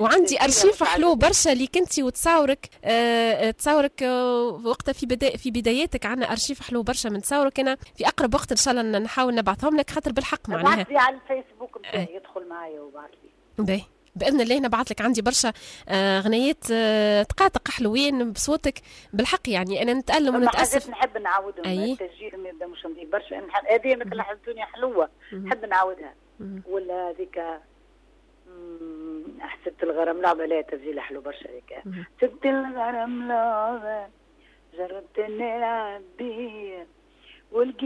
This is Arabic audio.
وعندي ارشيف حلو برشا ليك انت وتصاورك. تصاورك وقتها في بداياتك عندنا ارشيف حلو برشا من تصاورك. انا في اقرب وقت ان شاء الله نحاول نبعثهم لك، خاطر بالحق معناها ابعث لي على الفيسبوك نتاعي يدخل معايا وبعث لي. باهي باذن الله نبعث لك. عندي برشا غنيات تقاطق حلوين بصوتك بالحق، يعني انا نتالم ونتاسف. نحب نعاودهم. التسجيل يبدا مش نضيف برشا. هذه مثل الدنيا حلوه نحب نعاودها. ولا هذيك حسبت الغرام لعبه، لا تسجيل حلو برشا هذيك. حسبت الغرام لعبه جربت نلعب بيه